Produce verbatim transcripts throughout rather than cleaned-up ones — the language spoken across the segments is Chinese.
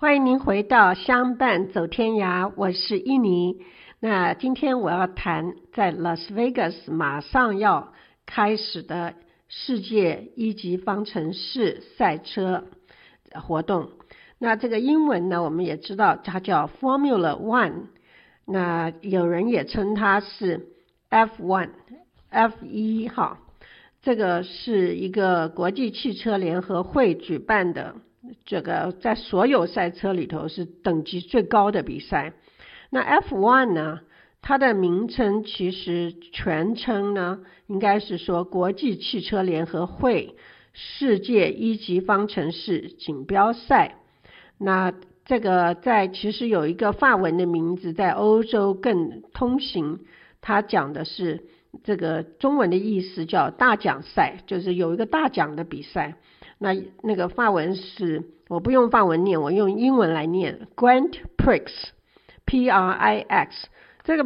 欢迎您回到相伴走天涯，我是伊妮。那今天我要谈在 Las Vegas 马上要开始的世界一级方程式赛车活动。那这个英文呢，我们也知道它叫 Formula One， 那有人也称它是 F 一 F 一 哈。这个是一个国际汽车联合会举办的，这个在所有赛车里头是等级最高的比赛。那 F 一 呢，它的名称其实全称呢应该是说国际汽车联合会世界一级方程式锦标赛。那这个在其实有一个法文的名字，在欧洲更通行，它讲的是这个中文的意思叫大奖赛，就是有一个大奖的比赛。那那个法文是，我不用法文念，我用英文来念 Grand Prix P R I X。 这个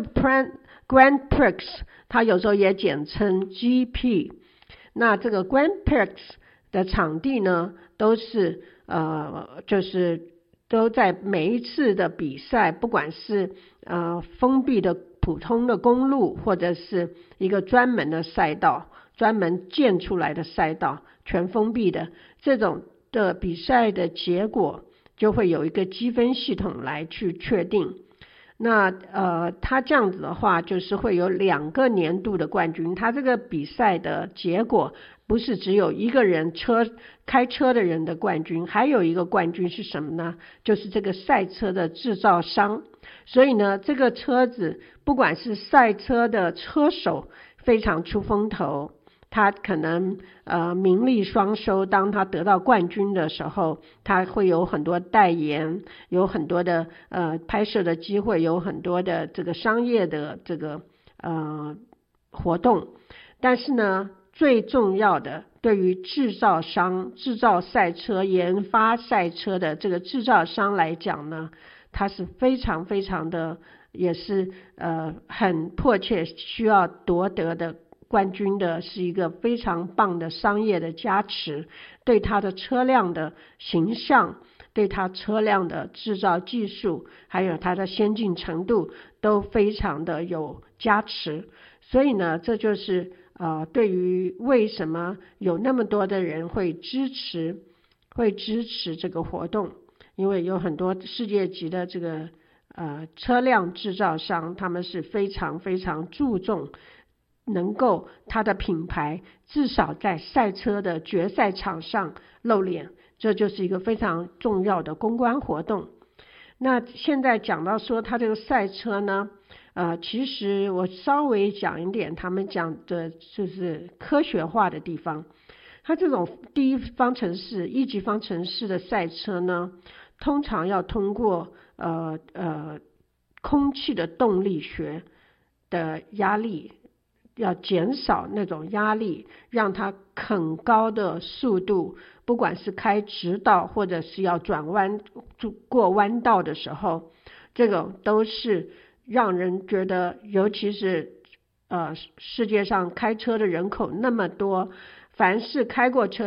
Grand Prix 它有时候也简称 G P。 那这个 Grand Prix 的场地呢都是呃就是都在每一次的比赛，不管是呃封闭的普通的公路，或者是一个专门的赛道，专门建出来的赛道，全封闭的这种的比赛的结果就会有一个积分系统来去确定。那呃，它这样子的话就是会有两个年度的冠军。它这个比赛的结果不是只有一个人车开车的人的冠军，还有一个冠军是什么呢？就是这个赛车的制造商。所以呢，这个车子不管是赛车的车手非常出风头，他可能呃名利双收，当他得到冠军的时候，他会有很多代言，有很多的呃拍摄的机会，有很多的这个商业的这个呃活动。但是呢，最重要的对于制造商、制造赛车、研发赛车的这个制造商来讲呢，他是非常非常的，也是呃很迫切需要夺得的冠军的，是一个非常棒的商业的加持，对他的车辆的形象，对他车辆的制造技术，还有他的先进程度都非常的有加持。所以呢，这就是呃对于为什么有那么多的人会支持会支持这个活动，因为有很多世界级的这个呃车辆制造商，他们是非常非常注重能够他的品牌至少在赛车的决赛场上露脸，这就是一个非常重要的公关活动。那现在讲到说他这个赛车呢，呃，其实我稍微讲一点他们讲的就是科学化的地方。他这种第一方程式、一级方程式的赛车呢，通常要通过呃呃空气的动力学的压力，要减少那种压力，让它很高的速度，不管是开直道或者是要转弯过弯道的时候，这个都是让人觉得，尤其是呃世界上开车的人口那么多，凡是开过车